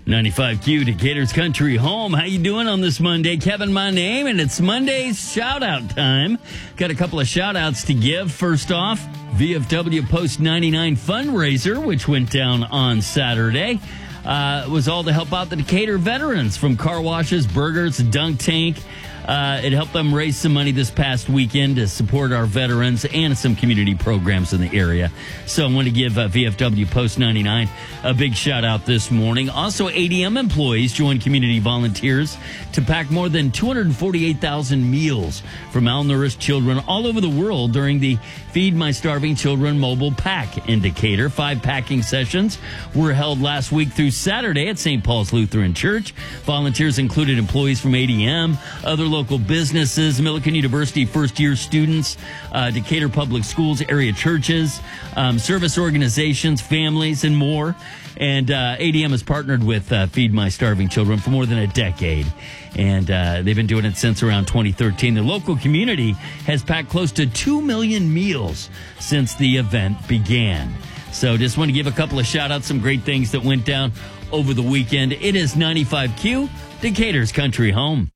95Q, Decatur's Country Home. How you doing on this Monday? Kevin, my name, and it's Monday's shout-out time. Got a couple of shout-outs to give. First off, VFW Post 99 fundraiser, which went down on Saturday. It was all to help out the Decatur veterans from car washes, burgers, dunk tank. It helped them raise some money this past weekend to support our veterans and some community programs in the area. So I want to give VFW Post 99 a big shout out this morning. Also, ADM employees joined community volunteers to pack more than 248,000 meals for malnourished children all over the world during the Feed My Starving Children mobile pack in Decatur. 5 packing sessions were held last week through Saturday at St. Paul's Lutheran Church. Volunteers included employees from ADM, other local businesses, Millikan University first-year students, Decatur Public Schools, area churches, service organizations, families, and more. And ADM has partnered with Feed My Starving Children for more than a decade. And they've been doing it since around 2013. The local community has packed close to 2 million meals since the event began. So just want to give a couple of shout-outs, some great things that went down over the weekend. It is 95Q, Decatur's Country Home.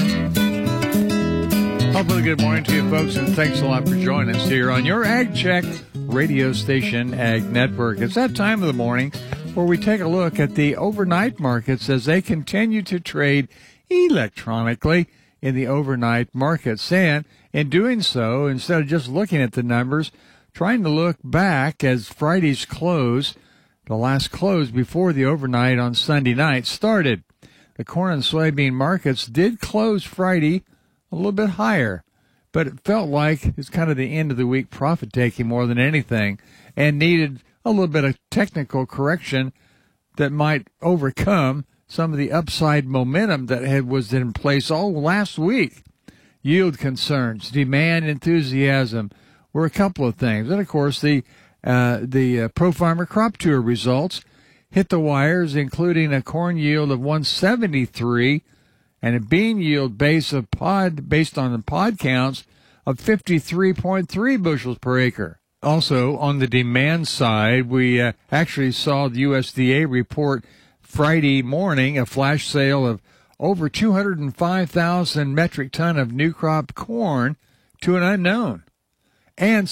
Hopefully, good morning to you, folks, and thanks a lot for joining us here on your Ag Check radio station, Ag Network. It's that time of the morning where we take a look at the overnight markets as they continue to trade electronically in the overnight markets. And in doing so, instead of just looking at the numbers, trying to look back as Friday's close, the last close before the overnight on Sunday night started. The corn and soybean markets did close Friday a little bit higher, but it felt like it's kind of the end of the week profit taking more than anything and needed a little bit of technical correction that might overcome some of the upside momentum that was in place all last week. Yield concerns, demand enthusiasm were a couple of things. And, of course, the Pro Farmer Crop Tour results hit the wires, including a corn yield of 173 and a bean yield based on the pod counts of 53.3 bushels per acre. Also, on the demand side, we actually saw the USDA report Friday morning a flash sale of over 205,000 metric ton of new crop corn to an unknown, and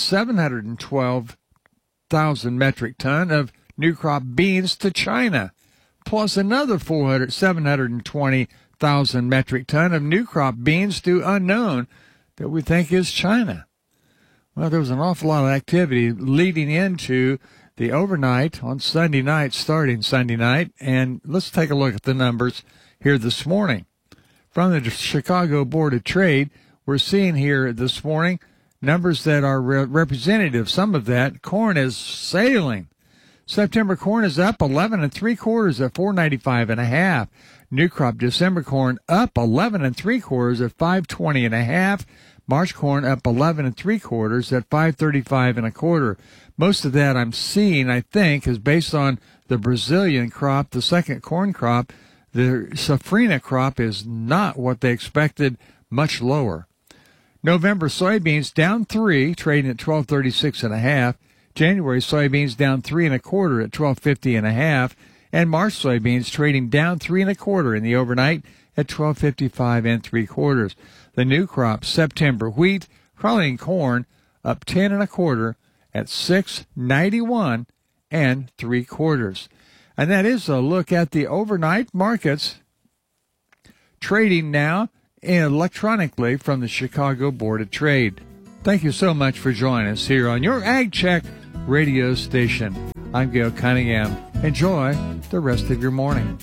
712,000 metric ton of new crop beans to China, plus another 720,000 metric ton of new crop beans to unknown that we think is China. Well, there was an awful lot of activity leading into the overnight on Sunday night, starting Sunday night, and let's take a look at the numbers here this morning. From the Chicago Board of Trade, we're seeing here this morning numbers that are representative. Some of that corn is sailing. September corn is up 11 3/4 at 495.5. New crop December corn up 11 3/4 at 520.5. March corn up 11 3/4 at 535.25. Most of that I'm seeing, I think, is based on the Brazilian crop, the second corn crop. The Safrinha crop is not what they expected, much lower. November soybeans down 3, trading at 1236.5. January soybeans down 3 1/4 at 1250.5, and March soybeans trading down 3 1/4 in the overnight at 1255 3/4. The new crop September wheat, barley, and corn up 10 1/4 at 691 3/4. And that is a look at the overnight markets trading now electronically from the Chicago Board of Trade. Thank you so much for joining us here on your Ag Check radio station. I'm Gail Cunningham. Enjoy the rest of your morning.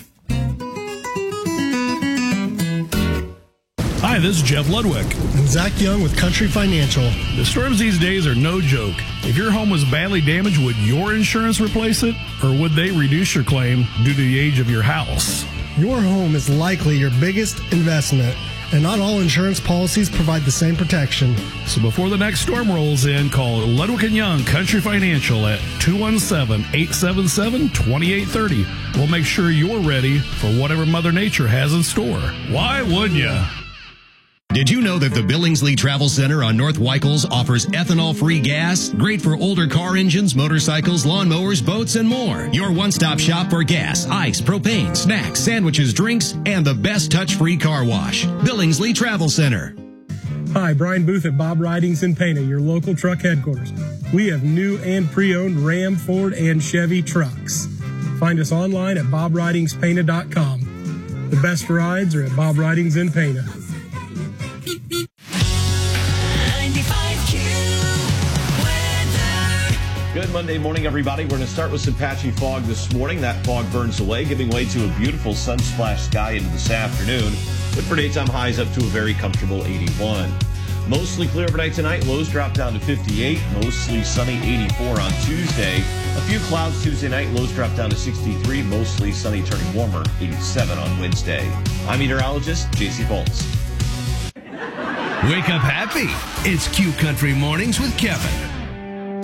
Hi, this is Jeff Ludwig. And Zach Young with Country Financial. The storms these days are no joke. If your home was badly damaged, would your insurance replace it? Or would they reduce your claim due to the age of your house? Your home is likely your biggest investment, and not all insurance policies provide the same protection. So before the next storm rolls in, call Ludwig & Young Country Financial at 217-877-2830. We'll make sure you're ready for whatever Mother Nature has in store. Why wouldn't you? Did you know that the Billingsley Travel Center on North Weichels offers ethanol-free gas? Great for older car engines, motorcycles, lawnmowers, boats, and more. Your one-stop shop for gas, ice, propane, snacks, sandwiches, drinks, and the best touch-free car wash. Billingsley Travel Center. Hi, Brian Booth at Bob Ridings in Pana, your local truck headquarters. We have new and pre-owned Ram, Ford, and Chevy trucks. Find us online at bobridingspana.com. The best rides are at Bob Ridings in Pana. Good Monday morning, everybody. We're going to start with some patchy fog this morning. That fog burns away, giving way to a beautiful sun-splashed sky into this afternoon, with for daytime highs up to a very comfortable 81. Mostly clear overnight tonight. Lows drop down to 58. Mostly sunny, 84 on Tuesday. A few clouds Tuesday night. Lows drop down to 63. Mostly sunny, turning warmer, 87 on Wednesday. I'm meteorologist J.C. Foltz. Wake up happy. It's Q Country Mornings with Kevin.